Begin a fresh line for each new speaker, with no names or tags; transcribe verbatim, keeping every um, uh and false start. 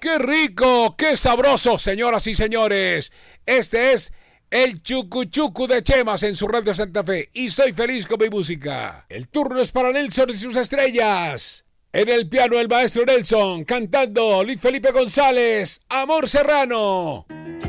qué rico! ¡Qué sabroso, señoras y señores! Este es el Chucuchucu de Chemas en su radio Santa Fe. Y soy feliz con mi música. El turno es para Nelson y sus estrellas. En el piano el maestro Nelson, cantando Luis Felipe González, Amor Serrano.